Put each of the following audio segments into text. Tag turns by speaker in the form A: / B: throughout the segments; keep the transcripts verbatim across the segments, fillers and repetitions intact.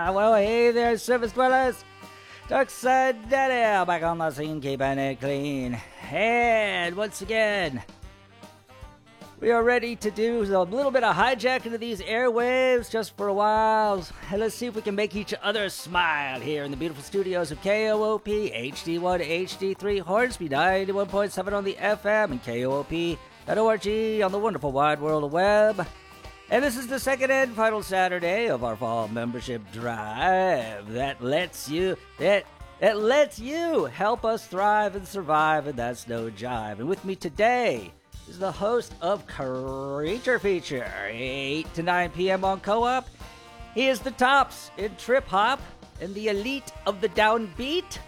A: Well, hey there, surface dwellers. Darkside Daddy back on the scene, keeping it clean. And once again, we are ready to do a little bit of hijacking of these airwaves just for a while. And let's see if we can make each other smile here in the beautiful studios of K O O P, H D one, H D three, Hornsby ninety-one point seven on the F M, and K O O P dot org on the wonderful wide world of web. And this is the second and final Saturday of our fall membership drive that lets you that that lets you help us thrive and survive, and that's no jive. And with me today is the host of Creature Feature, eight to nine p.m. on Co-op. He is the tops in trip hop and the elite of the downbeat,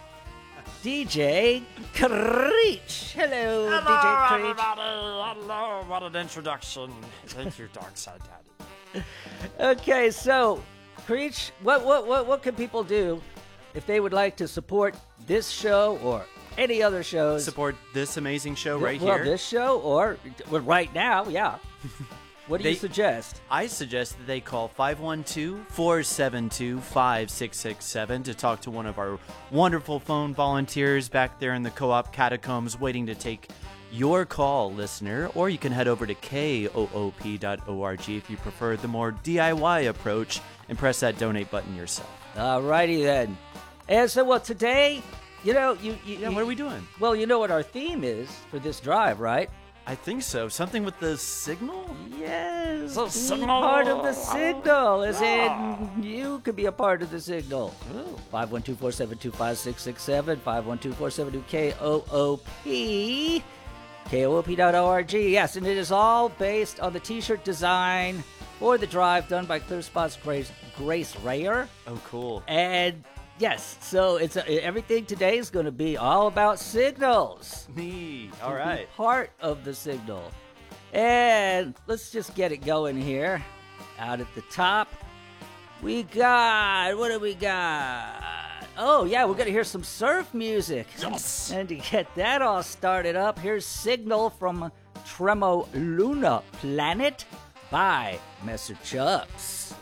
A: D J Creech. Hello,
B: Hello,
A: D J Creech.
B: everybody. Hello, what an introduction. Thank you, Darkside Daddy.
A: Okay, so Creech, what what what what can people do if they would like to support this show or any other shows?
C: Support this amazing show right
A: well,
C: here.
A: this show or well, right now, yeah. What do
C: They-
A: you suggest?
C: I suggest that they call five one two, four seven two, five six six seven to talk to one of our wonderful phone volunteers back there in the co-op catacombs waiting to take your call, listener. Or you can head over to K O O P dot org if you prefer the more D I Y approach and press that donate button yourself.
A: Alrighty then. And so, well, today, you know, you, you
C: Yeah,
A: you-
C: what are we doing?
A: Well, you know what our theme is for this drive, right?
C: I think so. Something with the signal?
A: Yes,
B: The
A: be
B: signal.
A: part of the signal, as
B: Yeah.
A: in you could be a part of the signal. five one two, four seven two, five six six seven, five one two, four seven two, K O O P, K O O P dot org. Yes, and it is all based on the t-shirt design for the drive done by ClearSpot's Grace, Grace Rayer.
C: Oh, cool.
A: And yes, so it's uh, everything today is going to be all about signals.
C: Neat. All
A: To be
C: right.
A: part of the signal. And let's just get it going here. Out at the top, we got, what do we got? Oh, yeah, we're going to hear some surf music.
B: Yes.
A: And to get that all started up, here's Signal from Tremo Luna Planet by Messer Chubbs.